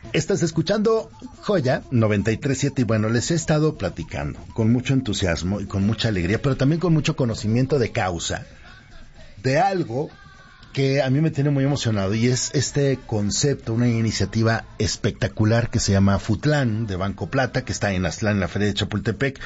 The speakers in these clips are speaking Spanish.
Estás escuchando Joya 93.7 y bueno, les he estado platicando con mucho entusiasmo y con mucha alegría, pero también con mucho conocimiento de causa, de algo que a mí me tiene muy emocionado y es este concepto, una iniciativa espectacular que se llama Futlán de Banco Plata, que está en Aztlán, en la Feria de Chapultepec.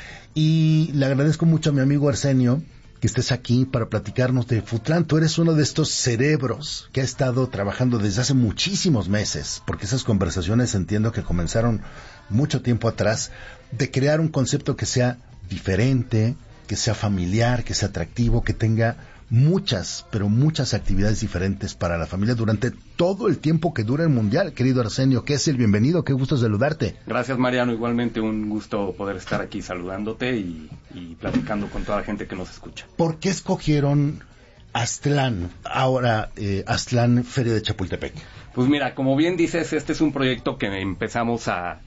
Y le agradezco mucho a mi amigo Arsenio que estés aquí para platicarnos de Futlán. Tú eres uno de estos cerebros que ha estado trabajando desde hace muchísimos meses, porque esas conversaciones entiendo que comenzaron mucho tiempo atrás, de crear un concepto que sea diferente, que sea familiar, que sea atractivo, que tenga muchas, pero muchas actividades diferentes para la familia durante todo el tiempo que dura el Mundial. Querido Arsenio, ¿qué es el bienvenido? Qué gusto saludarte. Gracias, Mariano, igualmente un gusto poder estar aquí saludándote y platicando con toda la gente que nos escucha. ¿Por qué escogieron Aztlán, ahora Aztlán Feria de Chapultepec? Pues mira, como bien dices, este es un proyecto que empezamos a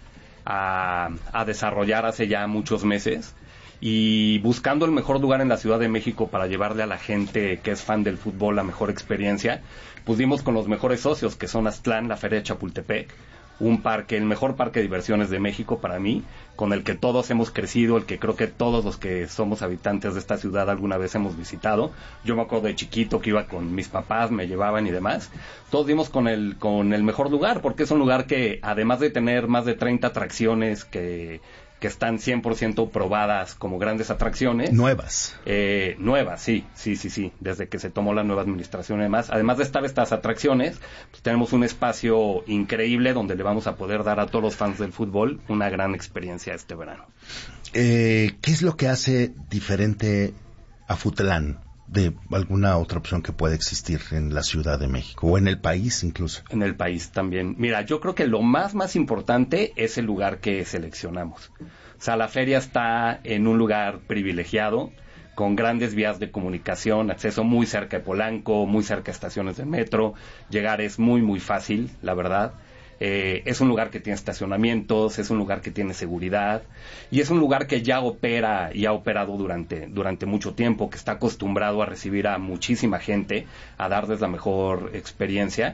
desarrollar hace ya muchos meses, y buscando el mejor lugar en la Ciudad de México para llevarle a la gente que es fan del fútbol la mejor experiencia, pues dimos con los mejores socios, que son Aztlán, la Feria de Chapultepec, un parque, el mejor parque de diversiones de México para mí, con el que todos hemos crecido, el que creo que todos los que somos habitantes de esta ciudad alguna vez hemos visitado. Yo me acuerdo de chiquito que iba con mis papás, me llevaban y demás. Todos dimos con el mejor lugar, porque es un lugar que, además de tener más de 30 atracciones que están 100% probadas como grandes atracciones. Nuevas. Nuevas, sí, desde que se tomó la nueva administración y demás. Además de estar estas atracciones, pues tenemos un espacio increíble donde le vamos a poder dar a todos los fans del fútbol una gran experiencia este verano. ¿Qué es lo que hace diferente a Futlán de alguna otra opción que pueda existir en la Ciudad de México o en el país incluso? En el país también. Mira, yo creo que lo más importante es el lugar que seleccionamos. O sea, la feria está en un lugar privilegiado, con grandes vías de comunicación, acceso muy cerca de Polanco, muy cerca de estaciones de metro. Llegar es muy fácil, la verdad. Es un lugar que tiene estacionamientos, es un lugar que tiene seguridad, y es un lugar que ya opera y ha operado durante mucho tiempo, que está acostumbrado a recibir a muchísima gente, a darles la mejor experiencia,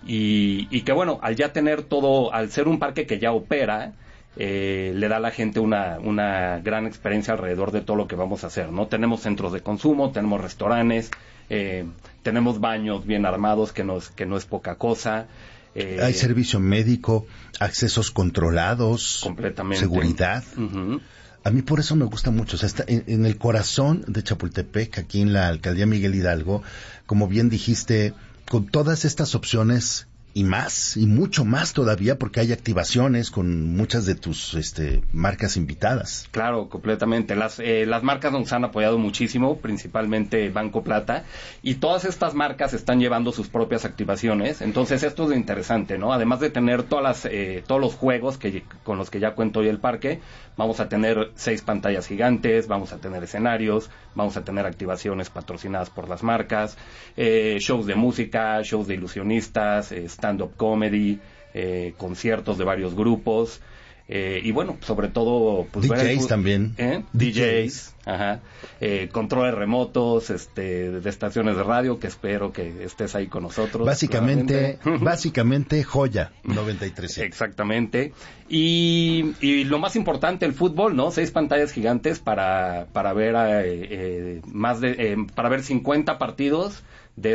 y que bueno, al ya tener todo, al ser un parque que ya opera, le da a la gente una gran experiencia alrededor de todo lo que vamos a hacer, ¿no? Tenemos centros de consumo, tenemos restaurantes, tenemos baños bien armados, que no es poca cosa. Hay servicio médico, accesos controlados, completamente, seguridad. Uh-huh. A mí por eso me gusta mucho. O sea, está en el corazón de Chapultepec, aquí en la alcaldía Miguel Hidalgo, como bien dijiste, con todas estas opciones y más, y mucho más todavía, porque hay activaciones con muchas de tus marcas invitadas. Claro, completamente. Las marcas nos han apoyado muchísimo, principalmente Banco Plata, y todas estas marcas están llevando sus propias activaciones. Entonces esto es lo interesante, ¿no? Además de tener todos los juegos con los que ya cuento hoy el parque, vamos a tener 6 pantallas gigantes, vamos a tener escenarios, vamos a tener activaciones patrocinadas por las marcas, shows de música, shows de ilusionistas, stand-up comedy, conciertos de varios grupos, y bueno, sobre todo pues, DJs también. DJs, ajá, controles remotos, de estaciones de radio, que espero que estés ahí con nosotros. Básicamente Joya 93. Exactamente. Y lo más importante, el fútbol, ¿no? 6 pantallas gigantes para ver para ver 50 partidos